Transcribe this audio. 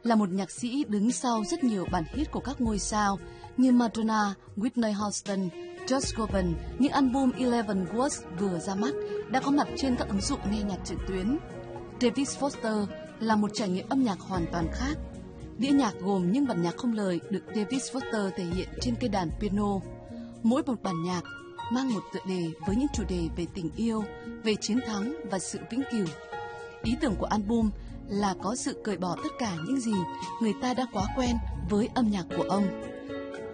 là một nhạc sĩ đứng sau rất nhiều bản hit của các ngôi sao như Madonna, Whitney Houston, Josh Groban. Những album 11 Words vừa ra mắt đã có mặt trên các ứng dụng nghe nhạc trực tuyến. David Foster là một trải nghiệm âm nhạc hoàn toàn khác. Đĩa nhạc gồm những bản nhạc không lời được David Foster thể hiện trên cây đàn piano. Mỗi một bản nhạc mang một tựa đề với những chủ đề về tình yêu, về chiến thắng và sự vĩnh cửu. Ý tưởng của album là có sự cởi bỏ tất cả những gì người ta đã quá quen với âm nhạc của ông.